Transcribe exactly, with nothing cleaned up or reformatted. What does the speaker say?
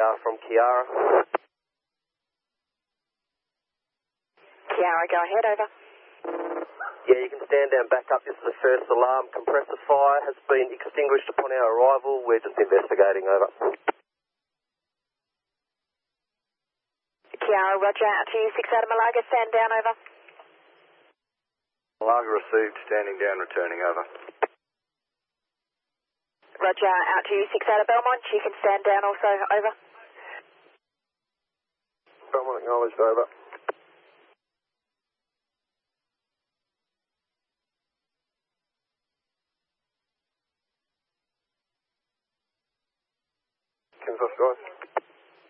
Kiara from Kiara. Kiara, go ahead, over. Yeah, you can stand down, back up. This is the first alarm. Compressor fire has been extinguished upon our arrival. We're just investigating, over. Kiara, roger, out to you, six out of Malaga, stand down, over. Malaga received, standing down, returning, over. Roger, out to you, six out of Belmont, you can stand down also, over. Belmont acknowledged, over. Kansas, guys.